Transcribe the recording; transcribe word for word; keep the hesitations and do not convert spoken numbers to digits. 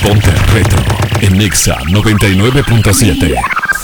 Ponte Retro en Nexa noventa y nueve punto siete.